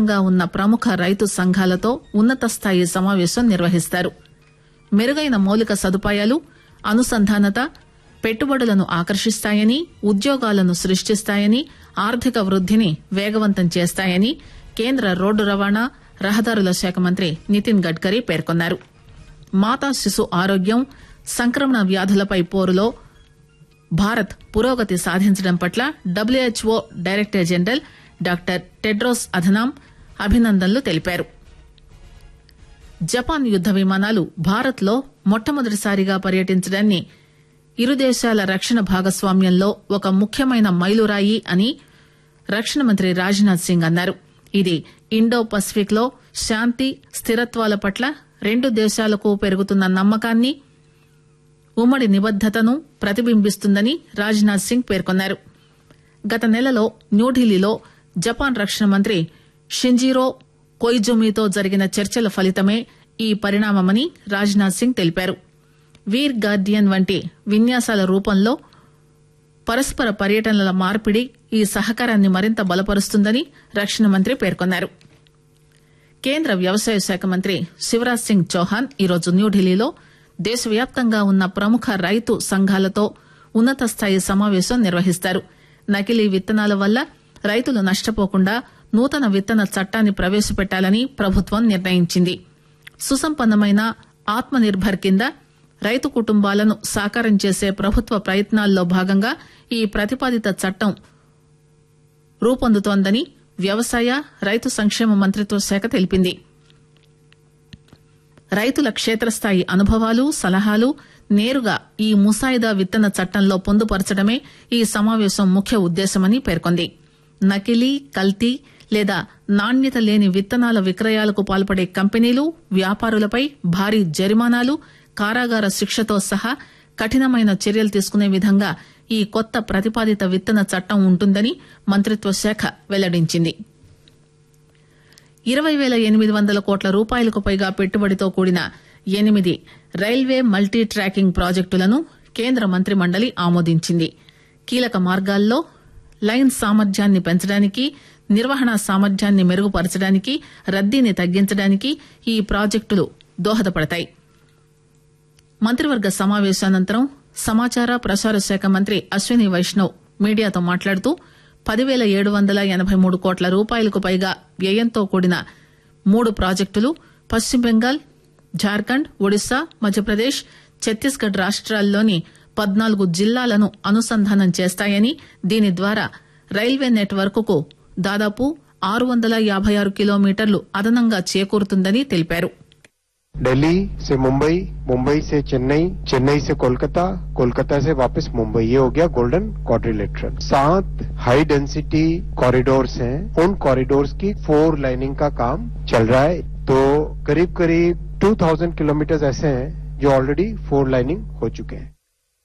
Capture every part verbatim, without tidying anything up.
దేశవ్యాప్తంగా ఉన్న ప్రముఖ రైతు సంఘాలతో ఉన్నత స్థాయి సమావేశం నిర్వహిస్తారు. మెరుగైన మౌలిక సదుపాయాలు, అనుసంధానత పెట్టుబడులను ఆకర్షిస్తాయని, ఉద్యోగాలను సృష్టిస్తాయని, ఆర్థిక వృద్దిని వేగవంతం చేస్తాయని కేంద్ర రోడ్డు రవాణా, రహదారుల శాఖ మంత్రి నితిన్ గడ్కరీ పేర్కొన్నారు. మాతా శిశు ఆరోగ్యం, సంక్రమణ వ్యాధులపై పోరులో భారత్ పురోగతి సాధించడం పట్ల WHO director general doctor Tedros Adhanom అభినందనలు తెలిపారు. జపాన్ యుద్ద విమానాలు భారత్ లో మొట్టమొదటిసారిగా పర్యటించడాన్ని ఇరు దేశాల రక్షణ భాగస్వామ్యంలో ఒక ముఖ్యమైన మైలురాయి అని రక్షణ మంత్రి రాజ్నాథ్ సింగ్ అన్నారు. ఇది ఇండో పసిఫిక్ లో శాంతి, స్థిరత్వాల పట్ల రెండు దేశాలకు పెరుగుతున్న నమ్మకాన్ని, ఉమ్మడి నిబద్దతను ప్రతిబింబిస్తుందని రాజ్నాథ్ సింగ్ పేర్కొన్నారు. గత నెలలో న్యూఢిల్లీలో జపాన్ రక్షణ మంత్రి షింజిరో కొయిజుమితో జరిగిన చర్చల ఫలితమే ఈ పరిణామమని రాజ్నాథ్ సింగ్ తెలిపారు. వీర్ గార్డియన్ వంటి విన్యాసాల రూపంలో పరస్పర పర్యటనల మార్పిడి ఈ సహకారాన్ని మరింత బలపరుస్తుందని రక్షణ మంత్రి పేర్కొన్నారు. కేంద్ర వ్యవసాయ శాఖ మంత్రి శివరాజ్ సింగ్ చౌహాన్ ఈరోజు న్యూఢిల్లీలో దేశవ్యాప్తంగా ఉన్న ప్రముఖ రైతు సంఘాలతో ఉన్నత స్థాయి సమావేశం నిర్వహిస్తారు. నకిలీ విత్తనాల వల్ల రైతులు నష్టపోకుండా నూతన విత్తన చట్టాన్ని ప్రవేశపెట్టాలని ప్రభుత్వం నిర్ణయించింది. సుసంపన్నమైన ఆత్మ నిర్భర్ కింద రైతు కుటుంబాలను సాకారం చేసే ప్రభుత్వ ప్రయత్నాల్లో భాగంగా ఈ ప్రతిపాదిత చట్టం రూపొందుతోందని వ్యవసాయ, రైతు సంక్షేమ మంత్రిత్వ శాఖ తెలిపింది. రైతుల క్షేత్రస్థాయి అనుభవాలు, సలహాలు నేరుగా ఈ ముసాయిదా విత్తన చట్టంలో పొందుపరచడమే ఈ సమావేశం ముఖ్య ఉద్దేశమని పేర్కొంది. నకిలీ, కల్తీ లేదా నాణ్యత లేని విత్తనాల విక్రయాలకు పాల్పడే కంపెనీలు, వ్యాపారులపై భారీ జరిమానాలు, కారాగార శిక్షతో సహా కఠినమైన చర్యలు తీసుకునే విధంగా ఈ కొత్త ప్రతిపాదిత విత్తన చట్టం ఉంటుందని మంత్రిత్వ శాఖ వెల్లడించింది. ఇరవై పేల ఎనిమిది వందల కోట్ల రూపాయలకు పైగా పెట్టుబడితో కూడిన ఎనిమిది రైల్వే మల్టీ ట్రాకింగ్ ప్రాజెక్టులను కేంద్ర మంత్రి మండలి ఆమోదించింది. కీలక మార్గాల్లో లైన్ సామర్థ్యాన్ని పెంచడానికి, నిర్వహణ సామర్థ్యాన్ని మెరుగుపరచడానికి, రద్దీని తగ్గించడానికి ఈ ప్రాజెక్టులు దోహదపడతాయి. మంత్రివర్గ సమావేశానంతరం సమాచార ప్రసార శాఖ మంత్రి అశ్విని వైష్ణవ్ మీడియాతో మాట్లాడుతూ పదివేల ఏడు వందల ఎనబై మూడు కోట్ల రూపాయలకు పైగా వ్యయంతో కూడిన మూడు ప్రాజెక్టులు పశ్చిమ బెంగాల్, జార్ఖండ్, ఒడిశా, మధ్యప్రదేశ్, ఛత్తీస్గఢ్ రాష్ట్రాల్లోని పద్నాలుగు జిల్లాలను అనుసంధానం చేస్తాయని, దీని ద్వారా రైల్వే నెట్వర్క్ కు దాదాపు ఆరు వందల యాభై ఆరు కిలోమీటర్లు అదనంగా చేకూరుతుందని తెలిపారు. दिल्ली से मुंबई, मुंबई से चेन्नई, चेन्नई से कोलकाता, कोलकाता से वापस मुंबई, ये हो गया गोल्डन क्वाड्रिलेटरल. सात हाई डेंसिटी कॉरिडोर्स हैं, उन कॉरिडोर्स की फोर लाइनिंग का काम चल रहा है. तो करीब करीब दो हज़ार किलोमीटर ऐसे हैं जो ऑलरेडी फोर लाइनिंग हो चुके हैं.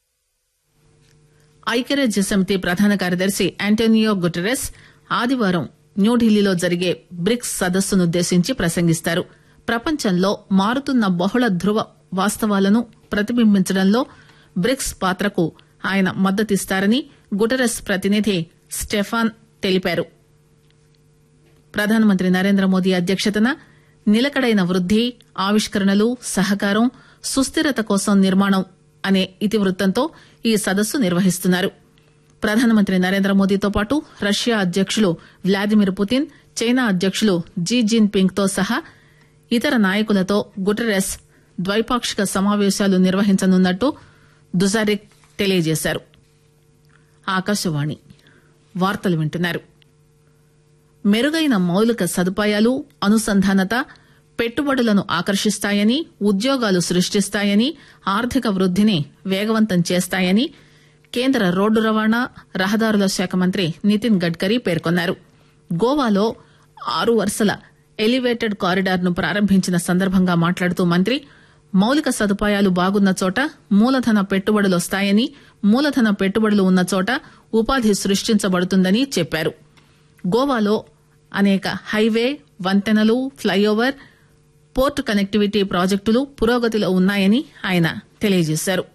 ఐక్యరాజ్య సమితి ప్రధాన కార్యదర్శి ఆంటోనియో గుటెరస్ ఆదివారం న్యూఢిల్లీలో జరిగే బ్రిక్స్ సదస్సునుద్దేశించి ప్రసంగిస్తారు. ప్రపంచంలో మారుతున్న బహుళ ధృవ వాస్తవాలను ప్రతిబింబించడంలో బ్రిక్స్ పాత్రకు ఆయన మద్దతిస్తారని గుటెరస్ ప్రతినిధి స్టెఫాన్ తెలిపారు. ప్రధానమంత్రి నరేంద్ర మోదీ అధ్యక్షతన నిలకడైన వృద్ది, ఆవిష్కరణలు, సహకారం, సుస్థిరత కోసం నిర్మాణం అనే ఇతివృత్తంతో ఈ సదస్సు నిర్వహిస్తున్నారు. ప్రధానమంత్రి నరేంద్ర మోదీతో పాటు రష్యా అధ్యకులు వ్లాదిమిర్ పుతిన్, చైనా అధ్యకులు జీ జిన్ పింగ్ తో సహా ఇతర నాయకులతో గుటెరస్ ద్వైపాక్షిక సమావేశాలు నిర్వహించనున్నట్టు దుజారిక్ తెలియజేశారు. ఆకాశవాణి వార్తలు వింటున్నారు. మెరుగైన మౌలిక సదుపాయాలు, అనుసంధానత పెట్టుబడులను ఆకర్షిస్తాయని, ఉద్యోగాలు సృష్టిస్తాయని, ఆర్థిక వృద్దిని వేగవంతం చేస్తాయని కేంద్ర రోడ్డు రవాణా, రహదారుల శాఖ మంత్రి నితిన్ గడ్కరీ పేర్కొన్నారు. గోవాలో ఆరు వరుసల ఎలివేటెడ్ కారిడార్ ను ప్రారంభించిన సందర్భంగా మాట్లాడుతూ మంత్రి మౌలిక సదుపాయాలు బాగున్న చోట మూలధన పెట్టుబడులొస్తాయని, మూలధన పెట్టుబడులు ఉన్న చోట ఉపాధి సృష్టించబడుతుందని చెప్పారు. గోవాలో అనేక హైవే, వంతెనలు, ఫ్లైఓవర్, పోర్టు కనెక్టివిటీ ప్రాజెక్టులు పురోగతిలో ఉన్నాయని ఆయన తెలియజేశారు.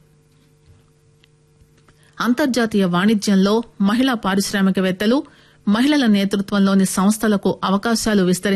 అంతర్జాతీయ వాణిజ్యంలో మహిళా పారిశ్రామికవేత్తలు, మహిళల నేతృత్వంలోని సంస్థలకు అవకాశాలు విస్తరించారు.